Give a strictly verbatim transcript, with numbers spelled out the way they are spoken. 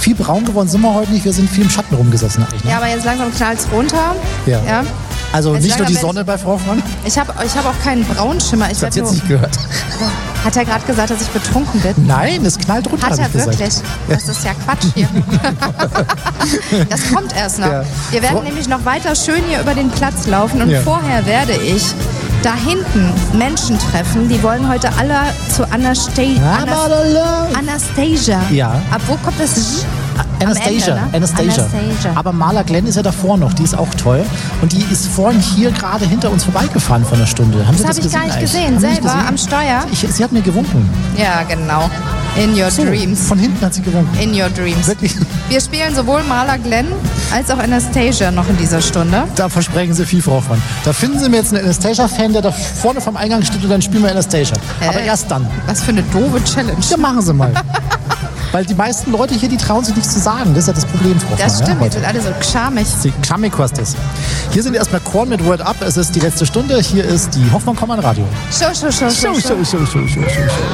viel braun geworden sind wir heute nicht. Wir sind viel im Schatten rumgesessen eigentlich. Ne? Ja, aber jetzt langsam knallt's runter. Ja. ja. Also Jetzt nicht nur die langsam Sonne bei Frau Frank. Ich habe ich hab auch keinen Braunschimmer. Ich Das hat werd jetzt nur, nicht gehört. Hat er gerade gesagt, dass ich betrunken bin? Nein, es knallt runter, Hat habe er ich gesagt. wirklich? Das ist ja Quatsch hier. Das kommt erst noch. Ja. Wir werden Vor- nämlich noch weiter schön hier über den Platz laufen und Ja. vorher werde ich da hinten Menschen treffen, die wollen heute alle zu Anastasia. Anastasia. Ja. Ab wo kommt das? J? Anastasia, Am Ende, ne? Anastasia. Anastasia. Aber Marla Glenn ist ja davor noch, die ist auch toll. Und die ist vorhin hier gerade hinter uns vorbeigefahren vor einer Stunde. Haben Sie Das das habe ich gar nicht eigentlich? gesehen, Haben Sie nicht selber gesehen? am Steuer. Ich, sie hat mir gewunken. Ja, genau. In your So, dreams. von hinten hat sie gewunken. In your dreams. Wirklich, Wir spielen sowohl Marla Glenn als auch Anastasia noch in dieser Stunde. da versprechen Sie viel, Frau Frank. Da finden Sie mir jetzt einen Anastasia-Fan, der da vorne vom Eingang steht und dann spielen wir Anastasia. Aber Äh, erst dann. Was für eine doofe Challenge. Ja, machen Sie mal. Weil die meisten Leute hier, die trauen sich nichts zu sagen. Das ist ja das Problem, Frau Das Frank. stimmt, ja, wir sind alle so schamig. Schamig kostet. Hier sind erstmal Korn mit Word Up. Es ist die letzte Stunde. Hier ist die Hoffmann-Kommern Radio. Show, show, show, show, show. show, show, show, show, show.